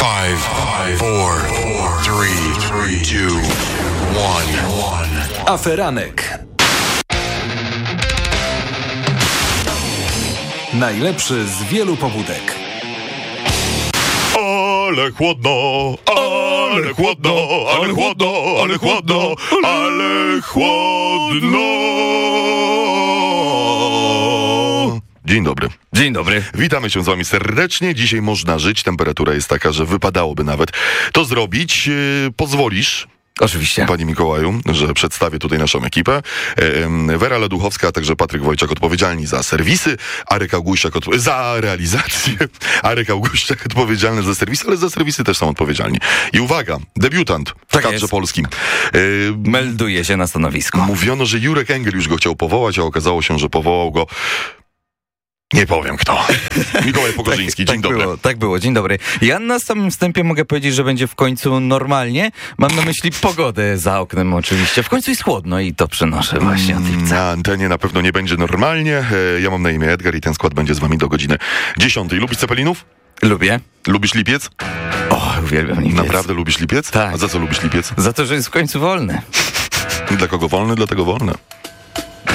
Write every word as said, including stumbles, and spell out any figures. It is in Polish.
Five, five, four, four, three, three, two, one, one. Aferanek. Najlepszy z wielu pobudek. Ale chłodno, ale chłodno, ale chłodno, ale chłodno, ale chłodno. Dzień dobry. Dzień dobry. Witamy się z wami serdecznie. Dzisiaj można żyć. Temperatura jest taka, że wypadałoby nawet to zrobić. Yy, pozwolisz... Oczywiście. Panie Mikołaju, że przedstawię tutaj naszą ekipę. Wera Leduchowska, a także Patryk Wojciak odpowiedzialni za serwisy, Arek Augustiak odpo- za realizację, Arek Augustiak odpowiedzialny za serwisy, ale za serwisy też są odpowiedzialni. I uwaga, debiutant w Tak kadrze jest. polskim. Melduje się na stanowisku. Mówiono, że Jurek Engel już go chciał powołać, a okazało się, że powołał go... Nie powiem kto. Mikołaj Pogorzyński, tak, dzień tak dobry. Było, tak było, dzień dobry. Ja na samym wstępie mogę powiedzieć, że będzie w końcu normalnie. Mam na myśli pogodę za oknem oczywiście. W końcu jest chłodno i to przenoszę właśnie od lipca. Na antenie na pewno nie będzie normalnie. E, Ja mam na imię Edgar i ten skład będzie z wami do godziny dziesiątej. Lubisz Cepelinów? Lubię. Lubisz lipiec? O, uwielbiam lipiec. Naprawdę lubisz lipiec? Tak. A za co lubisz lipiec? Za to, że jest w końcu wolny. Dla kogo wolny? Dlatego wolny.